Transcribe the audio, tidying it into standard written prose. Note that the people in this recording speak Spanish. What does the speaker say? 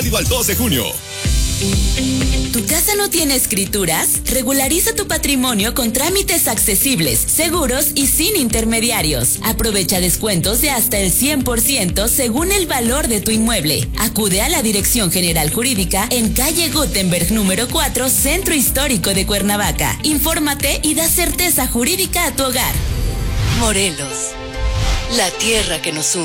Válido al 2 de junio. ¿Tu casa no tiene escrituras? Regulariza tu patrimonio con trámites accesibles, seguros y sin intermediarios. Aprovecha descuentos de hasta el 100% según el valor de tu inmueble. Acude a la Dirección General Jurídica en calle Gutenberg número 4, Centro Histórico de Cuernavaca. Infórmate y da certeza jurídica a tu hogar. Morelos, la tierra que nos une.